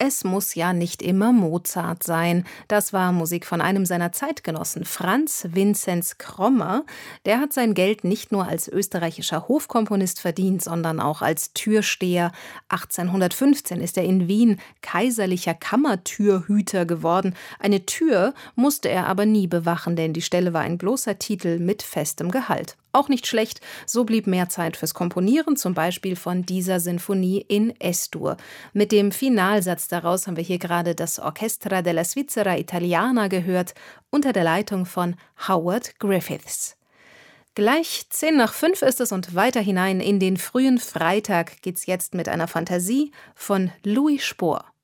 Es muss ja nicht immer Mozart sein. Das war Musik von einem seiner Zeitgenossen, Franz Vinzenz Krommer. Der hat sein Geld nicht nur als österreichischer Hofkomponist verdient, sondern auch als Türsteher. 1815 ist er in Wien kaiserlicher Kammertürhüter geworden. Eine Tür musste er aber nie bewachen, denn die Stelle war ein bloßer Titel mit festem Gehalt. Auch nicht schlecht, so blieb mehr Zeit fürs Komponieren, zum Beispiel von dieser Sinfonie in Es-Dur. Mit dem Finalsatz daraus haben wir hier gerade das Orchestra della Svizzera Italiana gehört, unter der Leitung von Howard Griffiths. Gleich 4:10 ist es und weiter hinein in den frühen Freitag geht's jetzt mit einer Fantasie von Louis Spohr.